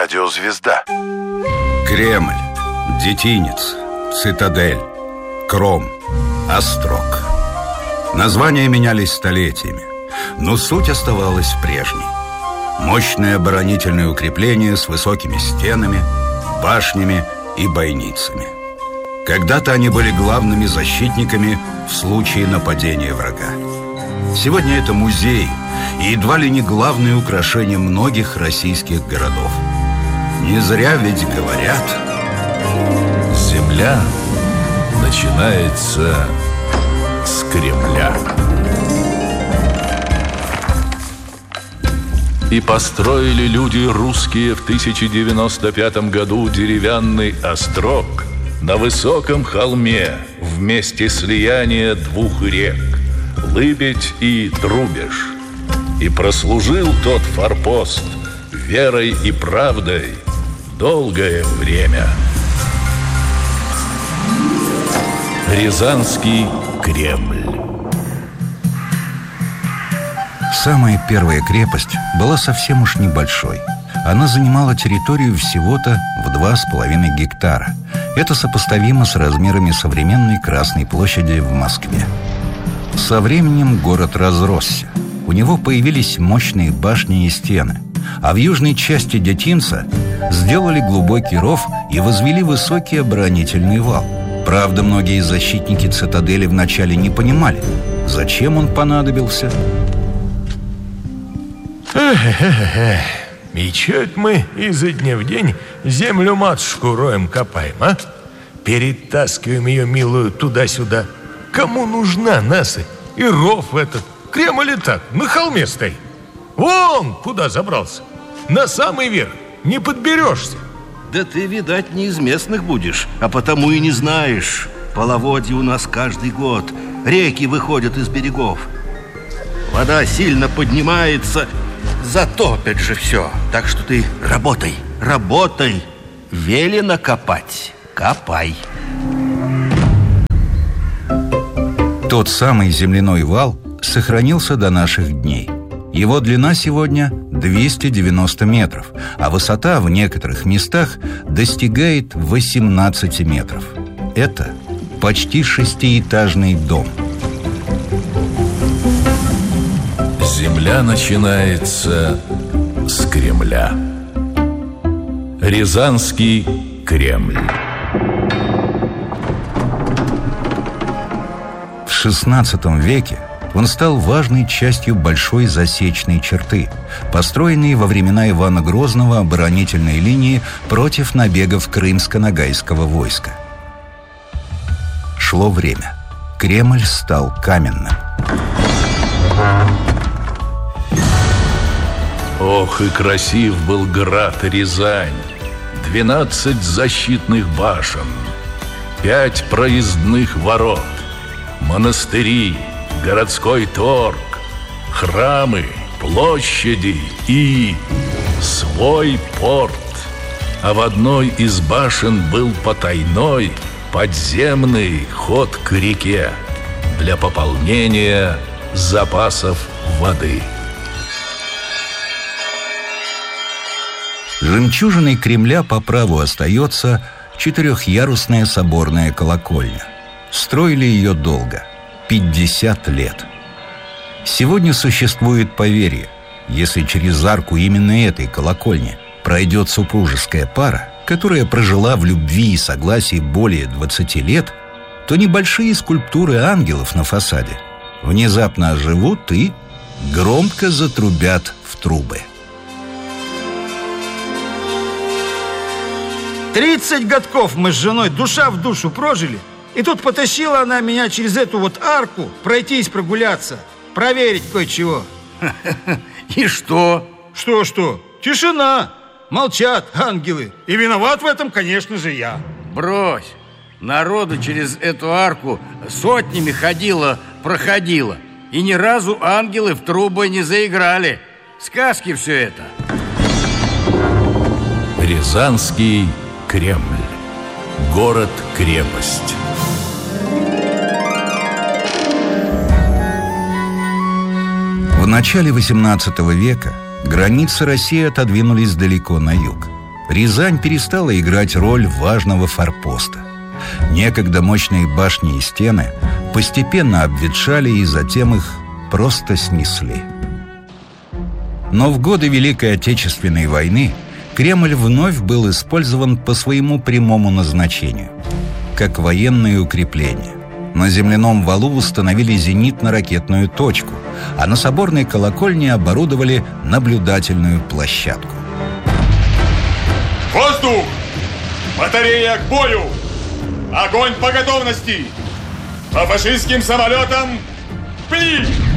радиозвезда. Кремль, Детинец, Цитадель, Кром, Острог. Названия менялись столетиями, но суть оставалась прежней. Мощное оборонительное укрепление с высокими стенами, башнями и бойницами. Когда-то они были главными защитниками в случае нападения врага. Сегодня это музей и едва ли не главное украшение многих российских городов. Не зря ведь говорят: земля начинается с Кремля. И построили люди русские в 1095 году деревянный острог на высоком холме в месте слияния двух рек – Лыбедь и Друбеж. И прослужил тот форпост верой и правдой долгое время. Рязанский Кремль. Самая первая крепость была совсем уж небольшой. Она занимала территорию всего-то в 2,5 гектара. Это сопоставимо с размерами современной Красной площади в Москве. Со временем город разросся. У него появились мощные башни и стены. А в южной части Детинца сделали глубокий ров и возвели высокий оборонительный вал. Правда, многие защитники цитадели вначале не понимали, зачем он понадобился. И чё это мы изо дня в день землю-матушку роем копаем, а? Перетаскиваем ее милую туда-сюда. Кому нужна насыпь? И ров этот. Кремль и так, на холме стоит. Вон куда забрался. На самый верх. Не подберешься. Да ты, видать, не из местных будешь, а потому и не знаешь. Половодье у нас каждый год. Реки выходят из берегов. Вода сильно поднимается, затопит же все. Так что ты работай, работай. Велено копать, копай. Тот самый земляной вал сохранился до наших дней. Его длина сегодня 290 метров, а высота в некоторых местах достигает 18 метров. Это почти шестиэтажный дом. Земля начинается с Кремля. Рязанский Кремль. В XVI веке он стал важной частью большой засечной черты, построенной во времена Ивана Грозного оборонительной линии против набегов крымско-ногайского войска. Шло время. Кремль стал каменным. Ох, и красив был град Рязань. 12 защитных башен, 5 проездных ворот, монастыри, городской торг, храмы, площади и свой порт. А в одной из башен был потайной подземный ход к реке для пополнения запасов воды. Жемчужиной Кремля по праву остается четырехъярусная соборная колокольня. Строили ее долго – 50 лет. Сегодня существует поверье: если через арку именно этой колокольни пройдет супружеская пара, которая прожила в любви и согласии более 20 лет, то небольшие скульптуры ангелов на фасаде внезапно оживут и громко затрубят в трубы. 30 годков мы с женой душа в душу прожили, и тут потащила она меня через эту вот арку пройтись, прогуляться, проверить кое-чего. И что? Что? Тишина. Молчат ангелы. И виноват в этом, конечно же, я. Брось. Народу через эту арку сотнями проходило. И ни разу ангелы в трубы не заиграли. Сказки все это. Рязанский Кремль. Город-крепость. В начале XVIII века границы России отодвинулись далеко на юг. Рязань перестала играть роль важного форпоста. Некогда мощные башни и стены постепенно обветшали, и затем их просто снесли. Но в годы Великой Отечественной войны Кремль вновь был использован по своему прямому назначению – как военное укрепление. На земляном валу установили зенитно-ракетную точку, а на соборной колокольне оборудовали наблюдательную площадку. Воздух! Батарея к бою! Огонь по готовности! По фашистским самолетам пли!